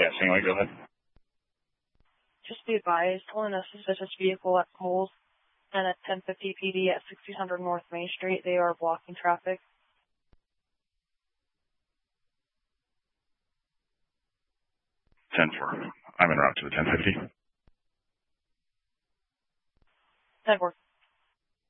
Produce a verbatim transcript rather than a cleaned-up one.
Yes, anyway, go ahead. Just be advised, on a suspicious vehicle at Coles and at ten fifty P D at sixteen hundred North Main Street. They are blocking traffic. ten four. I'm en route to the ten fifty. Network.